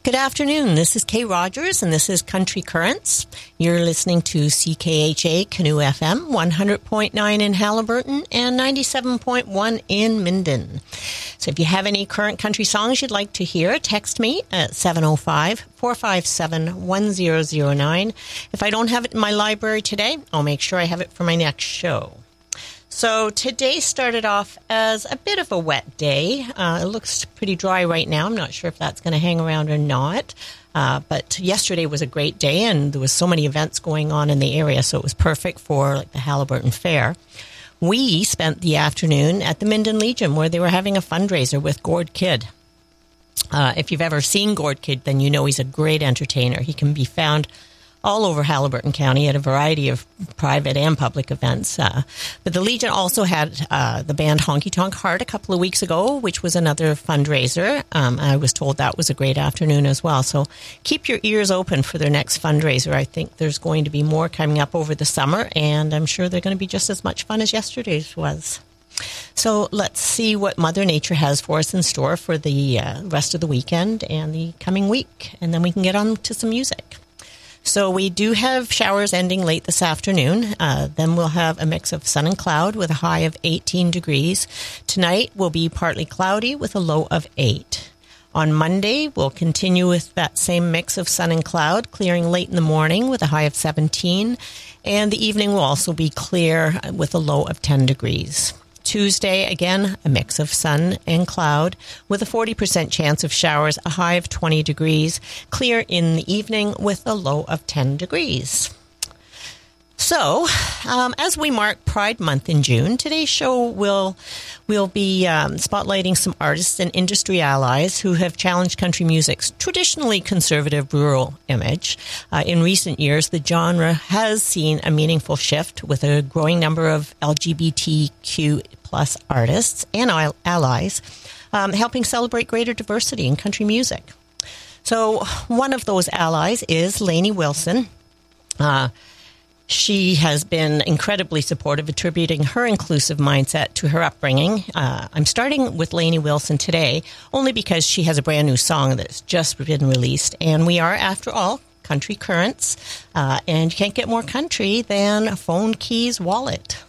Good afternoon. This is Kay Rogers, and this is Country Currents. You're listening to CKHA Canoe FM, 100.9 in Haliburton and 97.1 in Minden. So if you have any current country songs you'd like to hear, text me at 705-457-1009. If I don't have it in my library today, I'll make sure I have it for my next show. So today started off as a bit of a wet day. It looks pretty dry right now. I'm not sure if that's going to hang around or not. But yesterday was a great day, and there was so many events going on in the area, so it was perfect for like the Haliburton Fair. We spent the afternoon at the Minden Legion, where they were having a fundraiser with Gord Kidd. If you've ever seen Gord Kidd, then you know he's a great entertainer. He can be found all over Haliburton County at a variety of private and public events. But the Legion also had the band Honky Tonk Heart a couple of weeks ago, which was another fundraiser. I was told that was a great afternoon as well. So keep your ears open for their next fundraiser. I think there's going to be more coming up over the summer, and I'm sure they're going to be just as much fun as yesterday's was. So let's see what Mother Nature has for us in store for the rest of the weekend and the coming week, and then we can get on to some music. So we do have showers ending late this afternoon. Then we'll have a mix of sun and cloud with a high of 18 degrees. Tonight will be partly cloudy with a low of 8. On Monday, we'll continue with that same mix of sun and cloud, clearing late in the morning with a high of 17. And the evening will also be clear with a low of 10 degrees. Tuesday, again, a mix of sun and cloud with a 40% chance of showers, a high of 20 degrees, clear in the evening with a low of 10 degrees. So, as we mark Pride Month in June, today's show will be spotlighting some artists and industry allies who have challenged country music's traditionally conservative rural image. In recent years, the genre has seen a meaningful shift with a growing number of LGBTQ plus artists and allies helping celebrate greater diversity in country music. So one of those allies is Lainey Wilson. She has been incredibly supportive, attributing her inclusive mindset to her upbringing. I'm starting with Lainey Wilson today, only because she has a brand new song that's just been released. And we are, after all, Country Currents. And you can't get more country than Phone Keys Wallet.